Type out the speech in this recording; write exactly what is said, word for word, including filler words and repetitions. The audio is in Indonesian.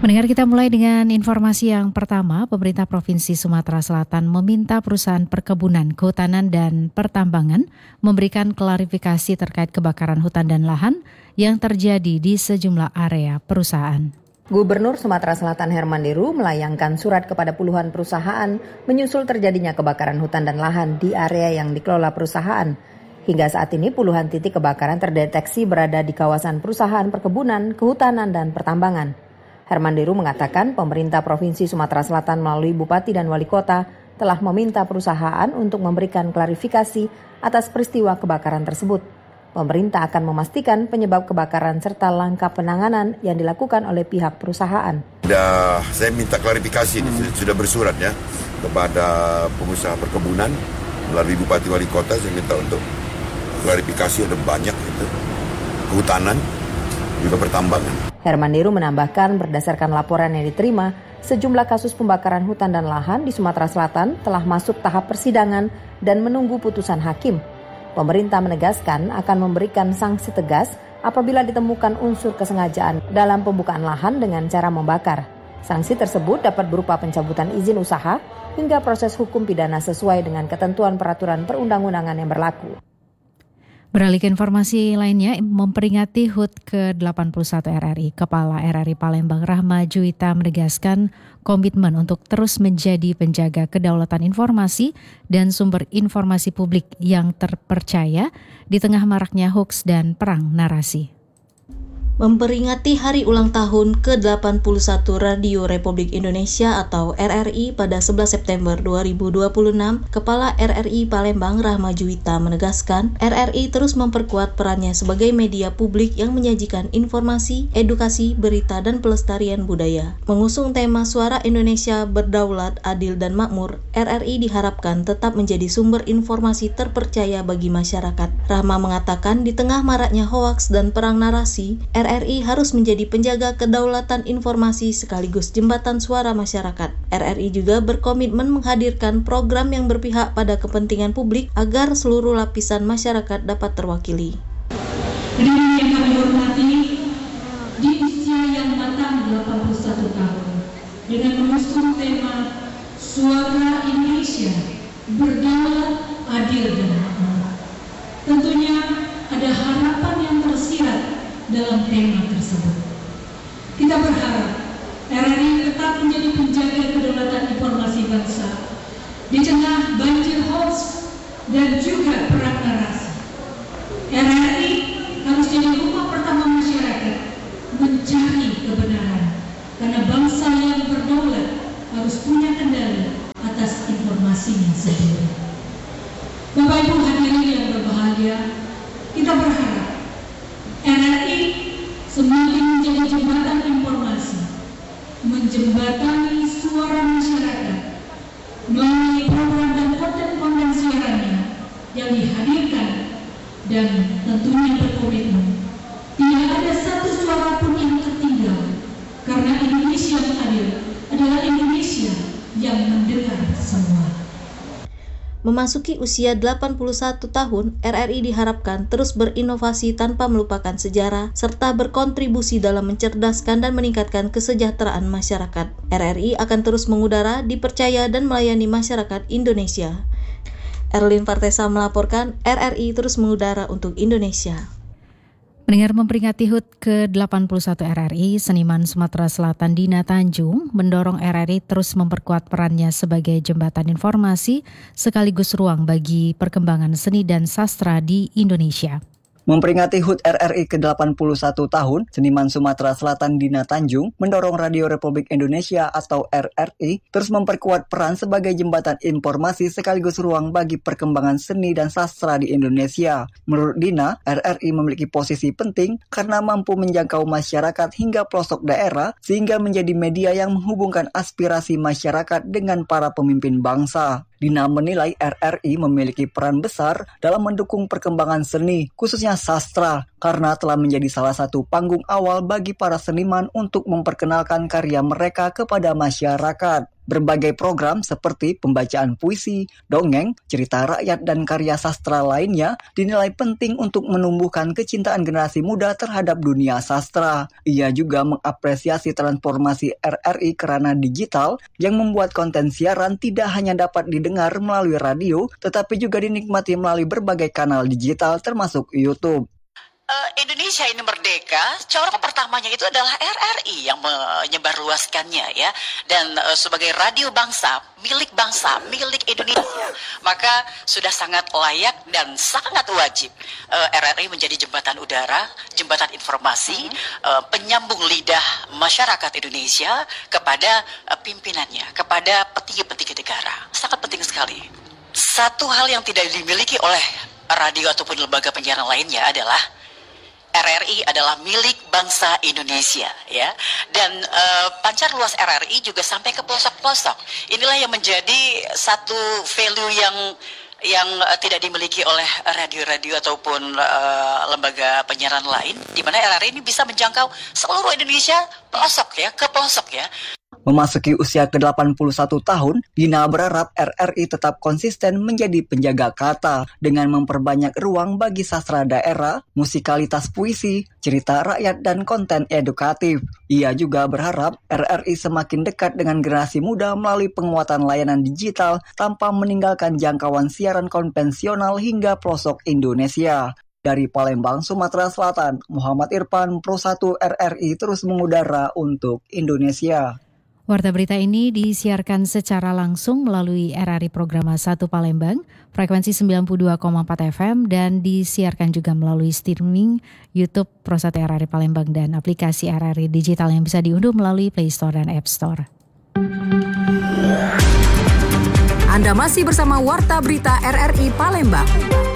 Mendengar, kita mulai dengan informasi yang pertama. Pemerintah Provinsi Sumatera Selatan meminta perusahaan perkebunan, kehutanan, dan pertambangan memberikan klarifikasi terkait kebakaran hutan dan lahan yang terjadi di sejumlah area perusahaan. Gubernur Sumatera Selatan Herman Deru melayangkan surat kepada puluhan perusahaan menyusul terjadinya kebakaran hutan dan lahan di area yang dikelola perusahaan. Hingga saat ini puluhan titik kebakaran terdeteksi berada di kawasan perusahaan perkebunan, kehutanan, dan pertambangan. Herman Deru mengatakan pemerintah Provinsi Sumatera Selatan melalui Bupati dan Wali Kota telah meminta perusahaan untuk memberikan klarifikasi atas peristiwa kebakaran tersebut. Pemerintah akan memastikan penyebab kebakaran serta langkah penanganan yang dilakukan oleh pihak perusahaan. Sudah, saya minta klarifikasi, hmm. sudah bersurat ya kepada pengusaha perkebunan melalui Bupati Wali Kota. Saya minta untuk klarifikasi, ada banyak itu, kehutanan juga pertambangan. Herman Deru menambahkan berdasarkan laporan yang diterima, sejumlah kasus pembakaran hutan dan lahan di Sumatera Selatan telah masuk tahap persidangan dan menunggu putusan hakim. Pemerintah menegaskan akan memberikan sanksi tegas apabila ditemukan unsur kesengajaan dalam pembukaan lahan dengan cara membakar. Sanksi tersebut dapat berupa pencabutan izin usaha hingga proses hukum pidana sesuai dengan ketentuan peraturan perundang-undangan yang berlaku. Beralih ke informasi lainnya, memperingati H U T ke delapan puluh satu R R I, Kepala R R I Palembang Rahma Juwita menegaskan komitmen untuk terus menjadi penjaga kedaulatan informasi dan sumber informasi publik yang terpercaya di tengah maraknya hoaks dan perang narasi. Memperingati hari ulang tahun ke delapan puluh satu Radio Republik Indonesia atau R R I pada sebelas September dua ribu dua puluh enam, Kepala R R I Palembang Rahma Juwita menegaskan R R I terus memperkuat perannya sebagai media publik yang menyajikan informasi, edukasi, berita, dan pelestarian budaya. Mengusung tema Suara Indonesia Berdaulat, Adil, dan Makmur, R R I diharapkan tetap menjadi sumber informasi terpercaya bagi masyarakat. Rahma mengatakan di tengah maraknya hoaks dan perang narasi, R R I harus menjadi penjaga kedaulatan informasi sekaligus jembatan suara masyarakat. R R I juga berkomitmen menghadirkan program yang berpihak pada kepentingan publik agar seluruh lapisan masyarakat dapat terwakili. Hadirin yang kami hormati, di usia yang matang delapan puluh satu tahun, dengan mengusung tema Suara Indonesia Berdaulat, Adil, dan Makmur, tentunya ada harapan yang tersirat dalam tema tersebut. Kita berharap R R I tetap menjadi penjaga kedaulatan informasi bangsa di tengah banjir hoax dan juga perang narasi. R R I harus jadi rumah pertama masyarakat mencari kebenaran, karena bangsa yang berdaulat harus punya kendali atas informasinya sendiri. Bapak Ibu hadirin yang berbahagia, kita berharap R R I semakin menjadi jembatan informasi, menjembatani suara masyarakat melalui program dan konten-konten siarannya yang dihadirkan, dan tentunya berkomitmen tidak ada satu suara pun yang tertinggal, karena Indonesia yang adil adalah Indonesia yang mendengar semua. Memasuki usia delapan puluh satu tahun, R R I diharapkan terus berinovasi tanpa melupakan sejarah, serta berkontribusi dalam mencerdaskan dan meningkatkan kesejahteraan masyarakat. R R I akan terus mengudara, dipercaya, dan melayani masyarakat Indonesia. Erlin Partesa melaporkan, R R I terus mengudara untuk Indonesia. Mendengar, memperingati H U T ke delapan puluh satu R R I, seniman Sumatera Selatan Dina Tanjung mendorong R R I terus memperkuat perannya sebagai jembatan informasi sekaligus ruang bagi perkembangan seni dan sastra di Indonesia. Memperingati H U T R R I ke delapan puluh satu tahun, seniman Sumatera Selatan Dina Tanjung mendorong Radio Republik Indonesia atau R R I terus memperkuat peran sebagai jembatan informasi sekaligus ruang bagi perkembangan seni dan sastra di Indonesia. Menurut Dina, R R I memiliki posisi penting karena mampu menjangkau masyarakat hingga pelosok daerah sehingga menjadi media yang menghubungkan aspirasi masyarakat dengan para pemimpin bangsa. Dina menilai R R I memiliki peran besar dalam mendukung perkembangan seni, khususnya sastra, karena telah menjadi salah satu panggung awal bagi para seniman untuk memperkenalkan karya mereka kepada masyarakat. Berbagai program seperti pembacaan puisi, dongeng, cerita rakyat, dan karya sastra lainnya dinilai penting untuk menumbuhkan kecintaan generasi muda terhadap dunia sastra. Ia juga mengapresiasi transformasi R R I ke ranah digital yang membuat konten siaran tidak hanya dapat didengar melalui radio, tetapi juga dinikmati melalui berbagai kanal digital termasuk YouTube. Uh, Indonesia ini merdeka, corong pertamanya itu adalah R R I yang menyebarluaskannya ya. Dan uh, sebagai radio bangsa, milik bangsa, milik Indonesia, maka sudah sangat layak dan sangat wajib uh, R R I menjadi jembatan udara, jembatan informasi, uh, penyambung lidah masyarakat Indonesia kepada uh, pimpinannya, kepada petinggi-petinggi negara. Sangat penting sekali. Satu hal yang tidak dimiliki oleh radio ataupun lembaga penyiaran lainnya adalah R R I adalah milik bangsa Indonesia, ya. Dan uh, pancar luas R R I juga sampai ke pelosok-pelosok. Inilah yang menjadi satu value yang yang uh, tidak dimiliki oleh radio-radio ataupun uh, lembaga penyiaran lain, di mana R R I ini bisa menjangkau seluruh Indonesia pelosok ya, ke pelosok ya. Memasuki usia ke delapan puluh satu tahun, Dina berharap R R I tetap konsisten menjadi penjaga kata dengan memperbanyak ruang bagi sastra daerah, musikalitas puisi, cerita rakyat, dan konten edukatif. Ia juga berharap R R I semakin dekat dengan generasi muda melalui penguatan layanan digital tanpa meninggalkan jangkauan siaran konvensional hingga pelosok Indonesia. Dari Palembang, Sumatera Selatan, Muhammad Irfan, Pro satu R R I terus mengudara untuk Indonesia. Warta berita ini disiarkan secara langsung melalui R R I Programa satu Palembang, frekuensi sembilan puluh dua koma empat F M, dan disiarkan juga melalui streaming YouTube Pro satu R R I Palembang dan aplikasi R R I Digital yang bisa diunduh melalui Play Store dan App Store. Anda masih bersama Warta Berita R R I Palembang.